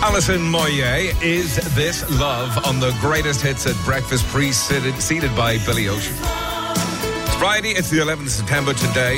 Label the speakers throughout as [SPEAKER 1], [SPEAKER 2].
[SPEAKER 1] Alison Moyet, Is This Love, on the greatest hits at breakfast, preceded by Billy Ocean. It's Friday, it's the 11th of September today.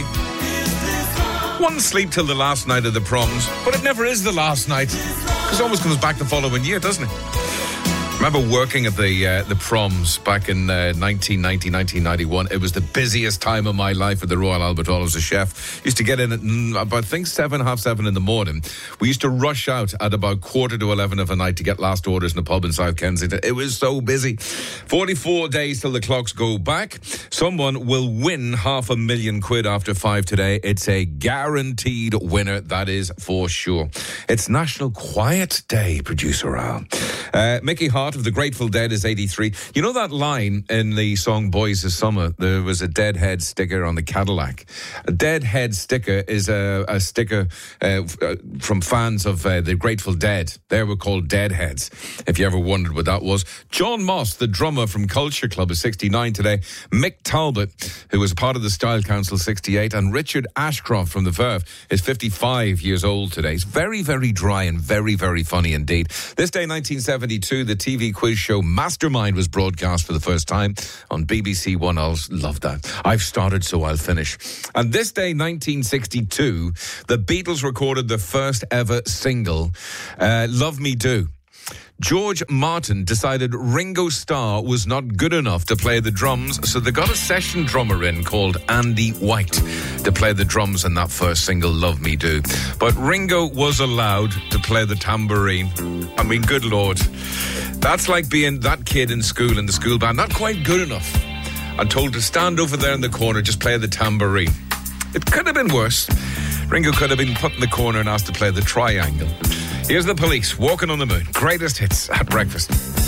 [SPEAKER 1] One sleep till the last night of the proms, but it never is the last night, because it always comes back the following year, doesn't it? I remember working at the proms back in 1990, 1991. It was the busiest time of my life at the Royal Albert Hall as a chef. Used to get in at about, I think, 7:30 in the morning. We used to rush out at about 11:15 of a night to get last orders in a pub in South Kensington. It was so busy. 44 days till the clocks go back. Someone will win £500,000 after 5 today. It's a guaranteed winner, that is for sure. It's National Quiet Day, producer Al. Mickey Hart of the Grateful Dead is 83. You know that line in the song Boys of Summer? There was a Deadhead sticker on the Cadillac. A Deadhead sticker is a sticker from fans of the Grateful Dead. They were called Deadheads, if you ever wondered what that was. John Moss, the drummer from Culture Club, is 69 today. Mick Talbot, who was part of the Style Council, 68. And Richard Ashcroft from The Verve is 55 years old today. He's very, very dry and very, very funny indeed. This day, 1972, the TV quiz show Mastermind was broadcast for the first time on BBC One. I'll love that. I've started, so I'll finish. And this day, 1962, the Beatles recorded their first ever single, Love Me Do. George Martin decided Ringo Starr was not good enough to play the drums, so they got a session drummer in called Andy White to play the drums in that first single, Love Me Do. But Ringo was allowed to play the tambourine. I mean, good Lord. That's like being that kid in school, in the school band, not quite good enough, and told to stand over there in the corner, just play the tambourine. It could have been worse. Ringo could have been put in the corner and asked to play the triangle. Here's the Police, Walking on the Moon. Greatest hits at breakfast.